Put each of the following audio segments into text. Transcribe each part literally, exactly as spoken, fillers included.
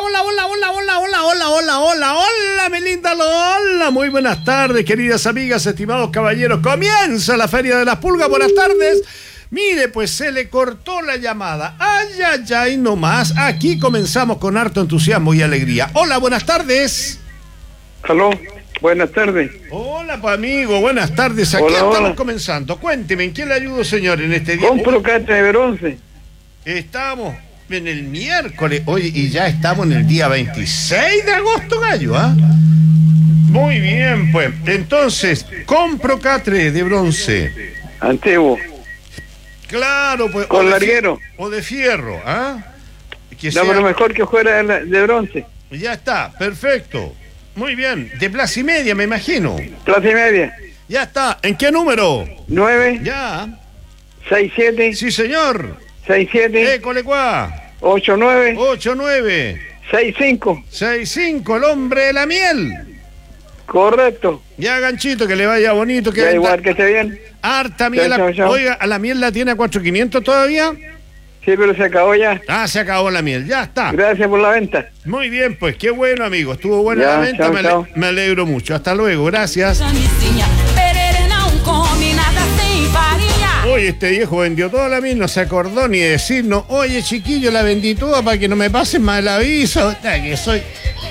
hola, hola, hola, hola, hola, hola, hola, hola, hola, mi linda Lola. Muy buenas tardes, queridas amigas, estimados caballeros. Comienza la Feria de las Pulgas. Buenas tardes. Mire, pues se le cortó la llamada. Ay, ay, ay, no más. Aquí comenzamos con harto entusiasmo y alegría. Hola, buenas tardes. Aló, buenas tardes. Hola, pues amigo, buenas tardes. Aquí Hola, estamos hola. comenzando. Cuénteme, ¿en qué le ayudo, señor, en este día? Compro catre de bronce. Estamos en el miércoles, oye, y ya estamos en el día veintiséis de agosto, gallo, ¿ah? Muy bien, pues. Entonces, compro catre de bronce. Antiguo. Claro, pues. Con o de larguero. fi- O de fierro, ¿ah? Que No, sea- pero mejor que fuera de, la- de bronce. Ya está, perfecto. Muy bien, de plaza y media, me imagino. Plaza y media. Ya está, ¿en qué número? nueve, Ya, seis siete, sí, señor. seis siete, École cuá. ocho nueve, ocho nueve seis cinco. seis cinco, el hombre de la miel. Correcto. Ya, ganchito, que le vaya bonito. Que Da venda igual que esté bien. harta miel. Chao, chao, chao. Oiga, ¿a la miel la tiene a cuatro mil quinientos todavía? Sí, pero se acabó ya. Ah, se acabó la miel, ya está. Gracias por la venta. Muy bien, pues, qué bueno, amigo. Estuvo buena Ya, la venta, chao, me, ale- chao. me alegro mucho. Hasta luego, gracias. Camisinha, perere não come nada sem farinha. Oye, este viejo vendió toda la miel, no se acordó ni de decirnos, oye, chiquillo, la vendí toda para que no me pasen mal el aviso. Ah, que soy...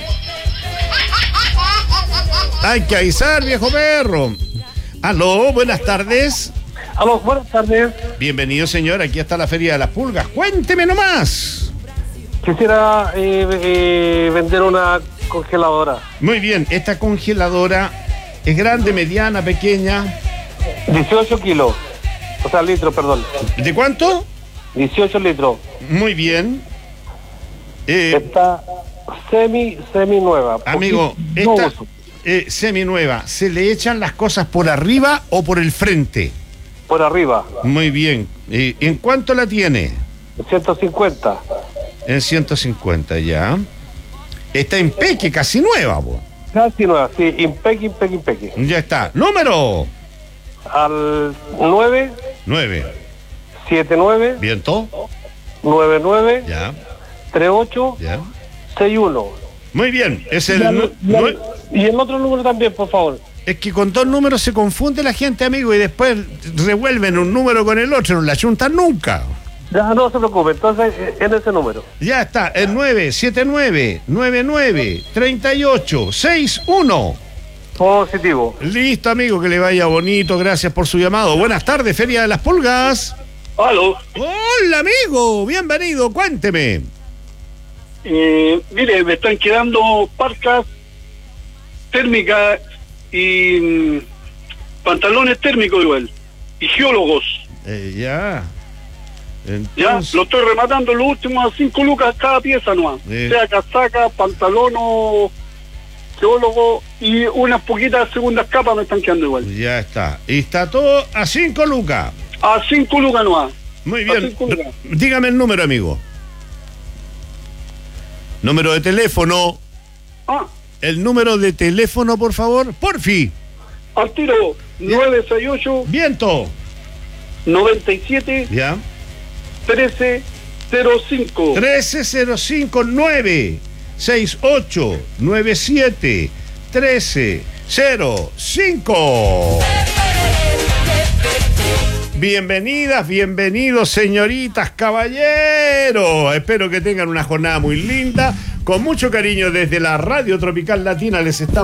Hay que avisar, viejo perro. Aló, buenas tardes. Aló, buenas tardes. Bienvenido, señor, aquí está la Feria de las Pulgas. Cuénteme nomás. Quisiera eh, eh, vender una congeladora. Muy bien, esta congeladora es grande, mediana, pequeña. dieciocho kilos. O sea, litros, perdón. ¿De cuánto? dieciocho litros. Muy bien. Eh, Está semi, semi nueva. amigo, Poquito esta uso. eh, seminueva, ¿se le echan las cosas por arriba o por el frente? Por arriba. Muy bien. Eh, ¿En cuánto la tiene? ciento cincuenta. En ciento cincuenta, ya. Está en peque, casi nueva, po. Casi nueva, sí. Impeque, impeque, impeque. Ya está. Número Al nueve nueve. siete nueve ¿Viento? nueve nueve Ya, tres ocho ya. seis uno. Muy bien. Es el Y, al- nu- y al- nue- y el otro número también, por favor. Es que con dos números se confunde la gente, amigo, y después revuelven un número con el otro, no la juntan nunca. Ya, no se preocupe, entonces eh, en ese número. Ya está, el nueve siete nueve nueve nueve tres ocho seis uno. Positivo. Listo, amigo, que le vaya bonito, gracias por su llamado. Buenas tardes, Feria de las Pulgas. Aló, Hola, amigo, bienvenido, cuénteme. eh, mire, me están quedando parcas térmicas y mm, pantalones térmicos igual, y geólogos. Eh, ya. Ya, Entonces, lo estoy rematando los últimos a cinco lucas cada pieza nomás. Eh. Sea casaca, pantalón o geólogo y unas poquitas segundas capas me están quedando igual. ya está. Y está todo a cinco lucas. A cinco lucas nomás. Muy A bien. cinco lucas. Dígame el número, amigo. Número de teléfono. Ah, El número de teléfono, por favor. Porfi. al tiro, nueve seis ocho, Viento. noventa y siete, Ya. trece cero cinco. trece cero cinco nueve seis ocho nueve siete trece cero cinco. Bienvenidas, bienvenidos, señoritas, caballeros. Espero que tengan una jornada muy linda. Con mucho cariño desde la Radio Tropical Latina les estamos